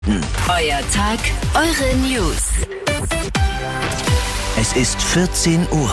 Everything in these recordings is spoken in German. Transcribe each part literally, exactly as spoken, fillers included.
Euer Tag, eure News. Es ist vierzehn Uhr.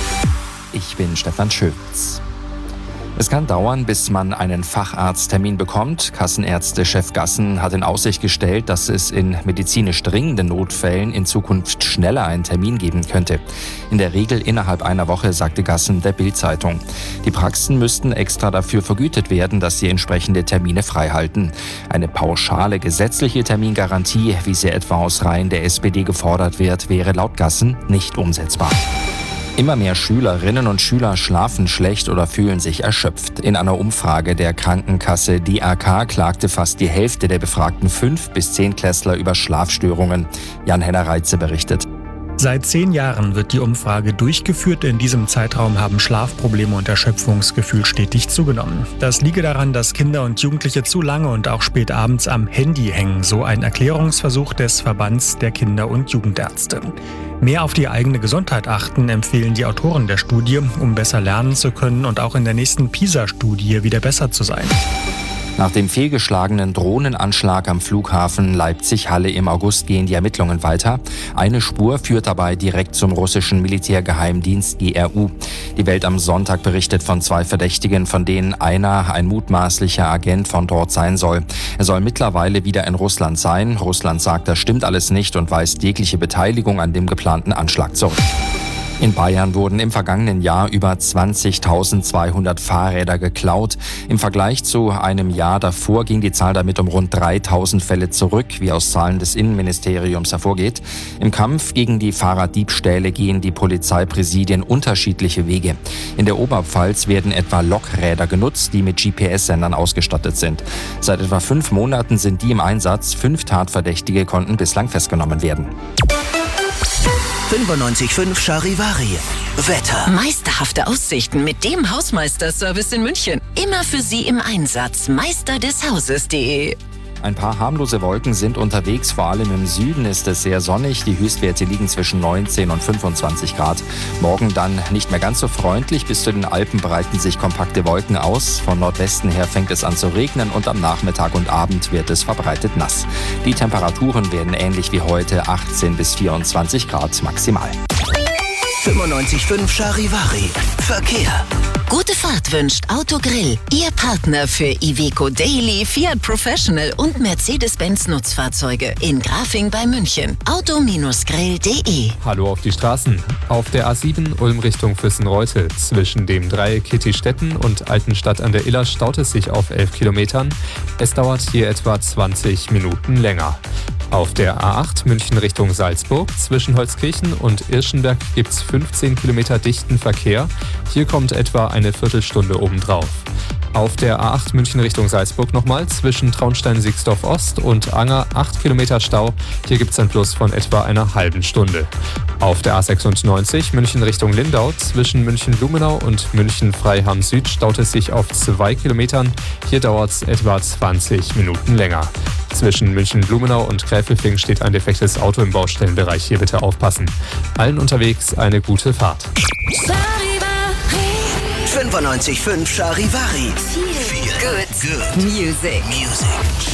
Ich bin Stefan Schütz. Es kann dauern, bis man einen Facharzttermin bekommt. Kassenärzte-Chef Gassen hat in Aussicht gestellt, dass es in medizinisch dringenden Notfällen in Zukunft schneller einen Termin geben könnte. In der Regel innerhalb einer Woche, sagte Gassen der Bild-Zeitung. Die Praxen müssten extra dafür vergütet werden, dass sie entsprechende Termine freihalten. Eine pauschale gesetzliche Termingarantie, wie sie etwa aus Reihen der S P D gefordert wird, wäre laut Gassen nicht umsetzbar. Immer mehr Schülerinnen und Schüler schlafen schlecht oder fühlen sich erschöpft. In einer Umfrage der Krankenkasse D A K klagte fast die Hälfte der befragten fünf- bis zehn-Klässler über Schlafstörungen. Jan-Henner Reitze berichtet. Seit zehn Jahren wird die Umfrage durchgeführt. In diesem Zeitraum haben Schlafprobleme und Erschöpfungsgefühl stetig zugenommen. Das liege daran, dass Kinder und Jugendliche zu lange und auch spät abends am Handy hängen, so ein Erklärungsversuch des Verbands der Kinder- und Jugendärzte. Mehr auf die eigene Gesundheit achten, empfehlen die Autoren der Studie, um besser lernen zu können und auch in der nächsten PISA-Studie wieder besser zu sein. Nach dem fehlgeschlagenen Drohnenanschlag am Flughafen Leipzig-Halle im August gehen die Ermittlungen weiter. Eine Spur führt dabei direkt zum russischen Militärgeheimdienst G R U. Die Welt am Sonntag berichtet von zwei Verdächtigen, von denen einer ein mutmaßlicher Agent von dort sein soll. Er soll mittlerweile wieder in Russland sein. Russland sagt, das stimmt alles nicht und weist jegliche Beteiligung an dem geplanten Anschlag zurück. In Bayern wurden im vergangenen Jahr über zwanzigtausendzweihundert Fahrräder geklaut. Im Vergleich zu einem Jahr davor ging die Zahl damit um rund dreitausend Fälle zurück, wie aus Zahlen des Innenministeriums hervorgeht. Im Kampf gegen die Fahrraddiebstähle gehen die Polizeipräsidien unterschiedliche Wege. In der Oberpfalz werden etwa Lokräder genutzt, die mit G P S-Sendern ausgestattet sind. Seit etwa fünf Monaten sind die im Einsatz. Fünf Tatverdächtige konnten bislang festgenommen werden. fünfundneunzig Komma fünf Charivari. Wetter. Meisterhafte Aussichten mit dem Hausmeister-Service in München. Immer für Sie im Einsatz. Meister des Hauses punkt de. Ein paar harmlose Wolken sind unterwegs, vor allem im Süden ist es sehr sonnig. Die Höchstwerte liegen zwischen neunzehn und fünfundzwanzig Grad. Morgen dann nicht mehr ganz so freundlich. Bis zu den Alpen breiten sich kompakte Wolken aus. Von Nordwesten her fängt es an zu regnen und am Nachmittag und Abend wird es verbreitet nass. Die Temperaturen werden ähnlich wie heute achtzehn bis vierundzwanzig Grad maximal. fünfundneunzig Komma fünf Charivari. Verkehr. Gute Fahrt wünscht Autogrill, Ihr Partner für Iveco Daily, Fiat Professional und Mercedes-Benz Nutzfahrzeuge in Grafing bei München. auto grill punkt de. Hallo auf die Straßen. Auf der A sieben Ulm Richtung Füssen-Reutte zwischen dem Dreieck Kittistetten und Altenstadt an der Iller staut es sich auf elf Kilometern. Es dauert hier etwa zwanzig Minuten länger. Auf der A acht München Richtung Salzburg zwischen Holzkirchen und Irschenberg gibt es fünfzehn Kilometer dichten Verkehr. Hier kommt etwa eine Viertelstunde obendrauf. Auf der A acht München Richtung Salzburg nochmal zwischen Traunstein-Sixdorf-Ost und Anger acht Kilometer Stau. Hier gibt es einen Plus von etwa einer halben Stunde. Auf der A sechsundneunzig München Richtung Lindau zwischen München-Blumenau und München-Freiham-Süd staut es sich auf zwei Kilometern. Hier dauert es etwa zwanzig Minuten länger. Zwischen München-Blumenau und Gräfelfing steht ein defektes Auto im Baustellenbereich. Hier bitte aufpassen. Allen unterwegs eine gute Fahrt. fünfundneunzig Komma fünf Charivari. Good Music. Music.